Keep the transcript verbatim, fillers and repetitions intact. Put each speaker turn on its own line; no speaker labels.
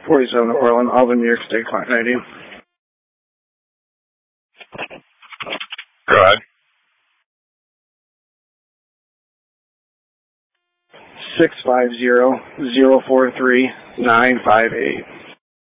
forty-seven Orland, Albany, New York State, client I D.
Go ahead.
Six five zero zero four three nine five eight.